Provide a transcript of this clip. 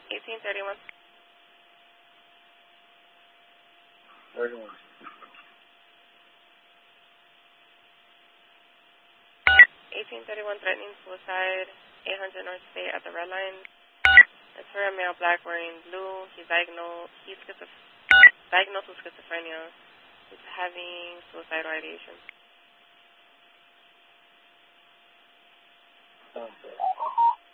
1831. 31. 1831 threatening suicide, 800 North State at the red line. It's for a male black wearing blue. He's diagnosed with schizophrenia. He's having suicidal ideation. Okay.